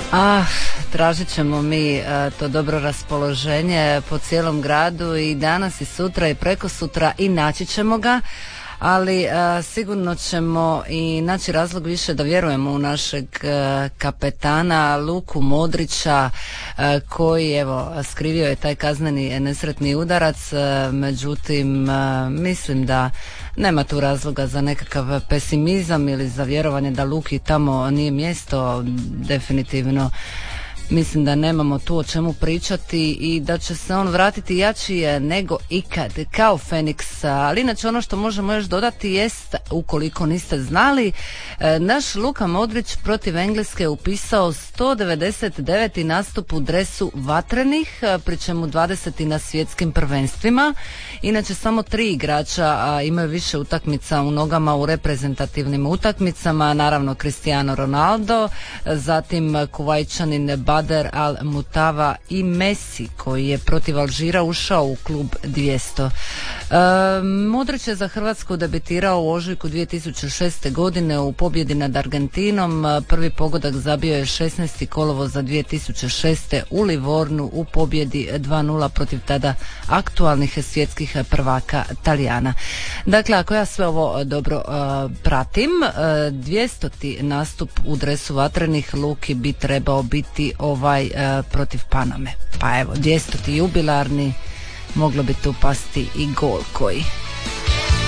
Tražit ćemo mi to dobro raspoloženje po cijelom gradu i danas i sutra i prekosutra i naći ćemo ga, ali sigurno ćemo i naći razlog više da vjerujemo u našeg kapetana Luku Modrića koji skrivio je taj kazneni nesretni udarac, međutim mislim da nema tu razloga za nekakav pesimizam ili za vjerovanje da Luki tamo nije mjesto. Definitivno mislim da nemamo tu o čemu pričati i da će se on vratiti jači nego ikad, kao Feniks. Ali inače ono što možemo još dodati jest, ukoliko niste znali, naš Luka Modrić protiv Engleske upisao 199. nastup u dresu Vatrenih, pri čemu 20. na svjetskim prvenstvima. Inače samo 3 igrača imaju više utakmica u nogama u reprezentativnim utakmicama, naravno Cristiano Ronaldo, zatim Kuvajčanin Badr Al-Mutava i Messi koji je protiv Alžira ušao u klub 200. Modrić je za Hrvatsku debitirao u ožujku 2006. godine u pobjedi nad Argentinom. Prvi pogodak zabio je 16. kolovoza 2006. u Livornu u pobjedi 2:0 protiv tada aktualnih svjetskih prvaka Talijana. Dakle, ako ja sve ovo dobro pratim, 200. nastup u dresu Vatrenih Luki bi trebao biti protiv Paname. Pa evo, 200. jubilarni, moglo bi tu pasti i gol koji.